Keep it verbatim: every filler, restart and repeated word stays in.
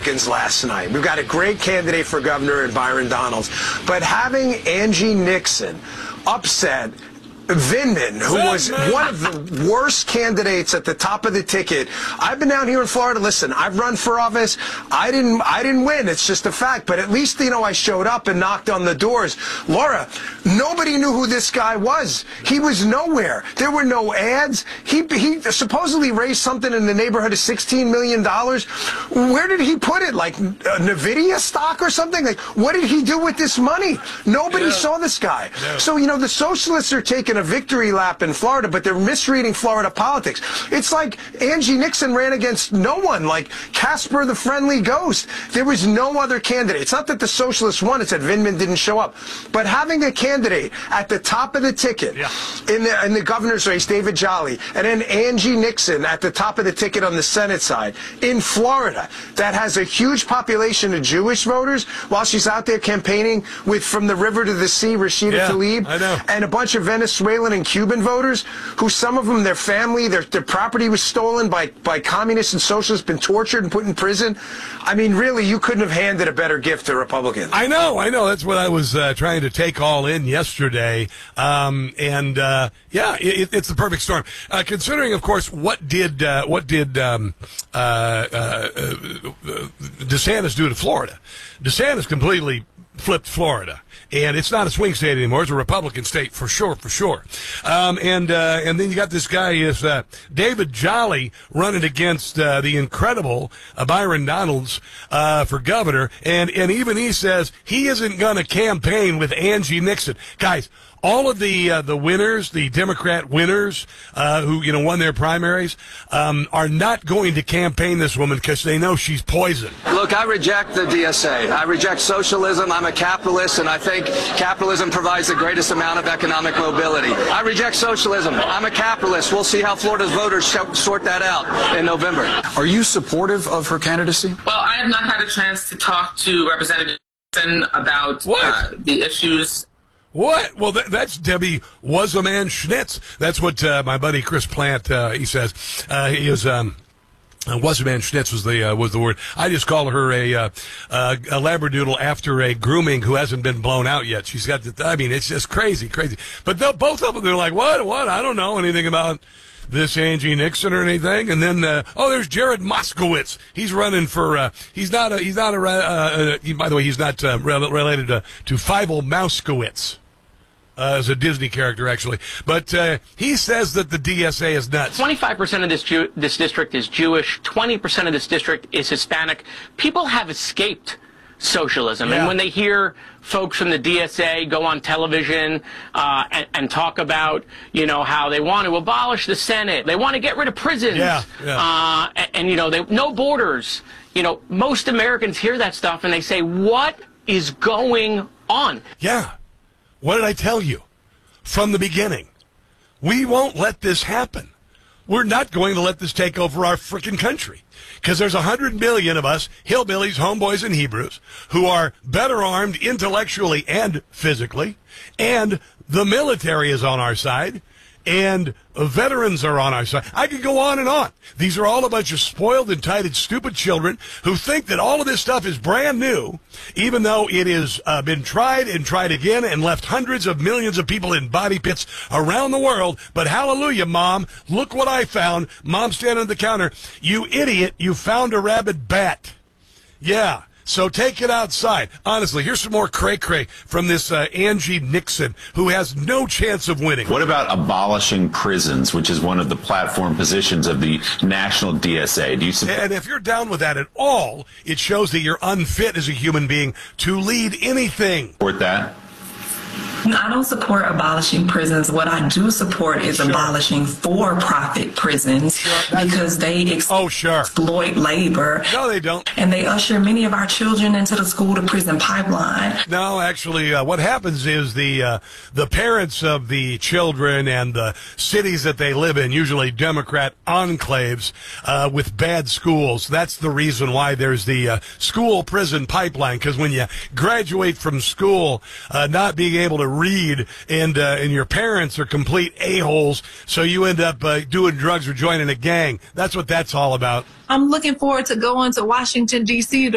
Republicans last night. We've got a great candidate for governor in Byron Donalds, but having Angie Nixon upset Vindman, who was one of the worst candidates at the top of the ticket. I've been down here in Florida. Listen, I've run for office. I didn't I didn't win. It's just a fact. But at least, you know, I showed up and knocked on the doors. Laura, nobody knew who this guy was. He was nowhere. There were no ads. He, he supposedly raised something in the neighborhood of sixteen million dollars. Where did he put it? Like uh, NVIDIA stock or something? Like, what did he do with this money? Nobody yeah. saw this guy. Yeah. So, you know, the socialists are taking a victory lap in Florida, but they're misreading Florida politics. It's like Angie Nixon ran against no one, like Casper the Friendly Ghost. There was no other candidate. It's not that the socialists won, it's that Vindman didn't show up. But having a candidate at the top of the ticket yeah. in, the, in the governor's race, David Jolly, and then Angie Nixon at the top of the ticket on the Senate side in Florida, that has a huge population of Jewish voters, while she's out there campaigning with From the River to the Sea, Rashida yeah, Tlaib, I know. and a bunch of Venezuelan and Cuban voters, who some of them, their family, their, their property was stolen by, by communists and socialists, been tortured and put in prison. I mean, really, you couldn't have handed a better gift to Republicans. I know, I know. That's what I was uh, trying to take all in yesterday. Um, and, uh, yeah, it, it's the perfect storm. Uh, considering, of course, what did uh, what did um, uh, uh, uh, DeSantis do to Florida? DeSantis completely flipped Florida. And it's not a swing state anymore. It's a Republican state for sure, for sure. Um, and uh, and then you got this guy, is uh, David Jolly, running against uh, the incredible uh, Byron Donalds uh, for governor. And, and even he says he isn't going to campaign with Angie Nixon. Guys, all of the uh, the winners, the Democrat winners, uh, who you know won their primaries, um, are not going to campaign this woman because they know she's poison. Look, I reject the D S A. I reject socialism. I'm a capitalist, and I think capitalism provides the greatest amount of economic mobility. I reject socialism. I'm a capitalist. We'll see how Florida's voters sort that out in November. Are you supportive of her candidacy? Well, I have not had a chance to talk to Representative Nixon about uh, the issues. What? Well, th- that's Debbie Was-A-Man Schnitz. That's what uh, my buddy Chris Plant, uh, he says. Uh, he is, um, uh, Was-A-Man Schnitz was the, uh, was the word. I just call her a, uh, uh, a Labradoodle after a grooming who hasn't been blown out yet. She's got the, I mean, it's just crazy, crazy. But both of them, they're like, what, what? I don't know anything about this Angie Nixon or anything. And then, uh, oh, there's Jared Moskowitz. He's running for, uh, he's not a, he's not a, uh, uh, he, by the way, he's not, uh, re- related to, to Fievel Mouskowitz. Uh, as a Disney character, actually. But uh, he says that the D S A is nuts. twenty-five percent of this Jew- this district is Jewish. twenty percent of this district is Hispanic. People have escaped socialism. Yeah. And when they hear folks from the D S A go on television uh, and, and talk about, you know, how they want to abolish the Senate, they want to get rid of prisons, yeah, yeah. Uh, and, and, you know, they, no borders. You know, most Americans hear that stuff and they say, what is going on? Yeah. What did I tell you from the beginning? We won't let this happen. We're not going to let this take over our frickin' country. Because there's a hundred million of us, hillbillies, homeboys, and Hebrews, who are better armed intellectually and physically, and the military is on our side, and veterans are on our side. I could go on and on. These are all a bunch of spoiled, entitled, stupid children who think that all of this stuff is brand new, even though it has uh, been tried and tried again and left hundreds of millions of people in body pits around the world. But hallelujah, Mom, look what I found. Mom standing at the counter. You idiot, you found a rabid bat. Yeah. So take it outside. Honestly, here's some more cray-cray from this uh, Angie Nixon, who has no chance of winning. What about abolishing prisons, which is one of the platform positions of the national D S A? Do you support? And if you're down with that at all, it shows that you're unfit as a human being to lead anything. Support that? I don't support abolishing prisons. What I do support is sure. abolishing for-profit prisons sure. because they ex- oh, sure. exploit labor. No, they don't. And they usher many of our children into the school-to-prison pipeline. No, actually, uh, what happens is the uh, the parents of the children and the cities that they live in, usually Democrat enclaves uh, with bad schools, that's the reason why there's the uh, school-prison pipeline, because when you graduate from school, uh, not being able to read, and uh, and your parents are complete a-holes, so you end up uh, doing drugs or joining a gang. That's what that's all about. I'm looking forward to going to Washington, D C to